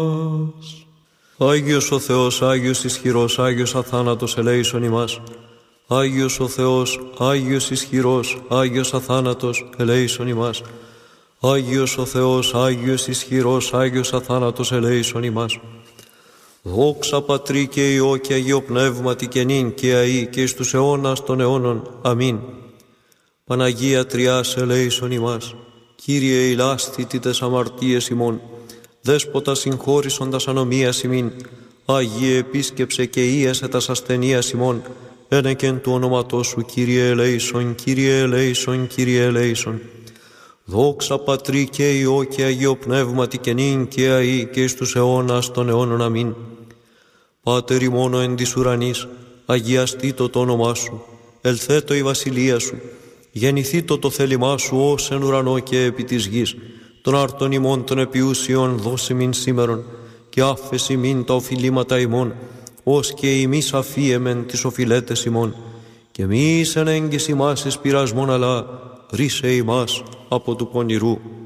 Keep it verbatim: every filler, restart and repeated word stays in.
Άγιος ο Θεός, Άγιος ισχυρός, Άγιος αθάνατος, ελέησον ημάς. Άγιος ο Θεός, Άγιος ισχυρός, Άγιος αθάνατος, ελέησον ημάς. Άγιος ο Θεός, Άγιος ισχυρός, Άγιος αθάνατος, ελέησον ημάς. Δόξα Πατρί και Υιό και Αγίο Πνεύματι και νυν και αεί και εις τους αιώνας των αιώνων. Αμήν. Παναγία Τριάς, ελέησον ημάς. Κύριε ηλάσθητη τες αμαρτίες ημών, Δέσποτα συγχώρησον τας ανομίας ημίν, Άγιε επίσκεψε και ίεσε τας ασθενείας ημών, ένεκεν του ονόματός σου, Κύριε ελέησον, Κύριε ελέησον, Κύριε ελέησον. Δόξα Πατρί και Υιό και Αγίο Πνεύματι και νυν και αεί και εις τους αιώνας των αιώνων. Αμήν. Πάτερ ημών ο εν της ουρανής, αγιαστήτω το όνομά σου, ελθέτω η βασιλεία σου, γεννηθήτω το θέλημά σου ως εν ουρανό και επί της γης. Των άρτων ημών των επιούσιων δώσε μην σήμερον, και άφεση μην τα οφειλήματα ημών, ως και ημείς αφίεμεν τις οφειλέτες ημών. Και μη εις εν έγκυς ημάς εις πειρασμόν, αλλά ρίσε ημάς από του πονηρού.